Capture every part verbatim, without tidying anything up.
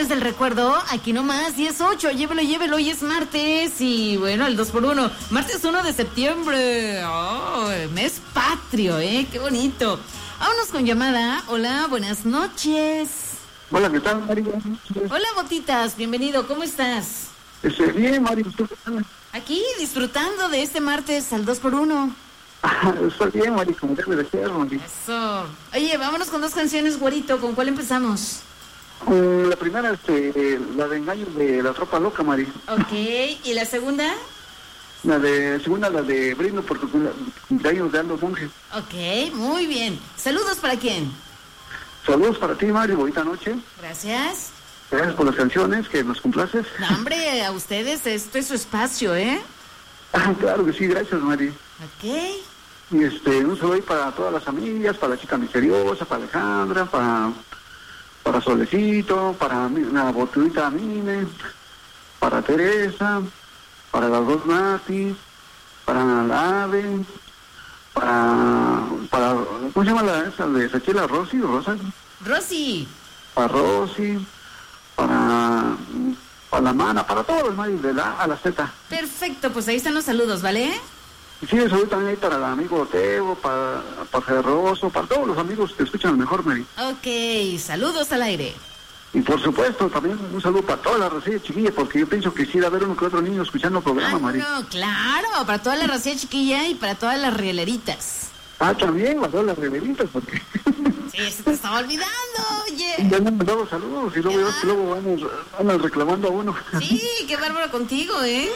Martes del recuerdo, aquí nomás, diez ocho, llévelo, llévelo, hoy es martes y bueno, el dos por uno, martes uno de septiembre, oh, mes patrio, eh, qué bonito. Vámonos con llamada. Hola, buenas noches. Hola, ¿qué tal, Mari? Hola, Botitas, bienvenido, ¿cómo estás? Este, bien, Mari, ¿usted qué tal? Aquí, disfrutando de este martes al dos por uno. Estoy bien, Mari, como debe de ser, Mari. Eso. Oye, vámonos con dos canciones, güerito, ¿con cuál empezamos? Um, la primera, este, la de Engaños de la Tropa Loca, Mari. Ok, ¿y la segunda? La de, segunda, la de Brindo por tu cumpleaños de Aldo Monge. Ok, muy bien. ¿Saludos para quién? Saludos para ti, Mari, bonita noche. Gracias. Gracias por las canciones, que nos complaces. No, hombre, a ustedes, esto es su espacio, ¿eh? Ah, claro que sí, gracias, Mari. Ok. Y este, un saludo ahí para todas las amigas, para la chica misteriosa, para Alejandra, para, para Solecito, para mi- la botudita Mine, para Teresa, para las dos Nati, para la Ave, para, para, ¿cómo se llama la esa de Sachela? Rosy, Rosa, Rosy. para Rosy, para, para la Mana, para todos los Mari, de la A a la Z. Perfecto, pues ahí están los saludos, ¿vale? Y sí, un saludo también ahí para el amigo Teo, para, para Ferroso, para todos los amigos que escuchan el mejor, Mari. Ok, saludos al aire. Y por supuesto, también un saludo para toda la racilla chiquilla, porque yo pienso que sí debe haber uno que otro niño escuchando el programa, Ah, Mari. no, claro, para toda la racía chiquilla y para todas las rieleritas. Ah, también, para todas las revelitas, porque Sí, se te estaba olvidando, oye. ya me han mandado saludos y luego, Ah. luego van, van reclamando a uno. Sí, qué bárbaro contigo, ¿eh?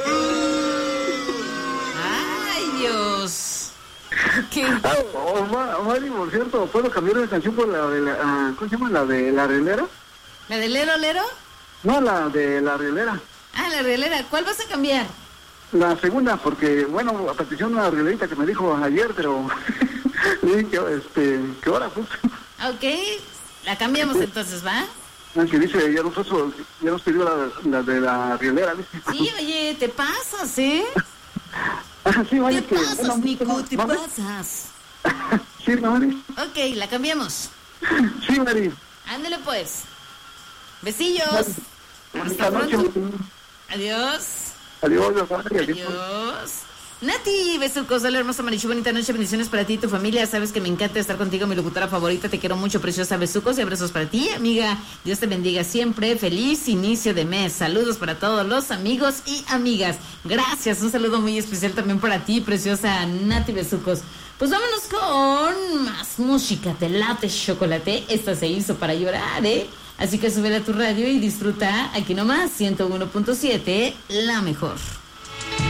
Ay, Dios. ¿Qué? Ah, oh, Ma- Mari, por cierto, ¿puedo cambiar de canción por la de la, ah, ¿cómo se llama? ¿La de la rielera? ¿La de Lero Lero? No, la de la rielera. Ah, la rielera. ¿Cuál vas a cambiar? La segunda, porque, bueno, a petición de una rielerita que me dijo ayer, pero le dije que, este, que ahora, pues, Ok, la cambiamos entonces, ¿va? ah, que dice, ya nos, puso- ya nos pidió la, la de la rielera, dice. Sí, oye, te pasas, ¿eh? Ah, sí, Mari, Te que... pasas, bueno, Nico, ¿no? te ¿Mande? pasas. Sí, Mari. Ok, la cambiamos. Sí, Mari. Ándale pues. Besillos. Bonita Hasta noche. pronto. Mari. Adiós. Adiós, Mari. Adiós. Adiós. Nati, besucos, hola hermosa Marichu, bonita noche, bendiciones para ti y tu familia, sabes que me encanta estar contigo, mi locutora favorita, te quiero mucho, preciosa, besucos y abrazos para ti, amiga, Dios te bendiga siempre, feliz inicio de mes, saludos para todos los amigos y amigas, gracias, un saludo muy especial también para ti, preciosa Nati, besucos. Pues vámonos con más música, te late chocolate, esta se hizo para llorar, ¿eh? Así que sube a tu radio y disfruta aquí nomás, ciento uno punto siete, la mejor.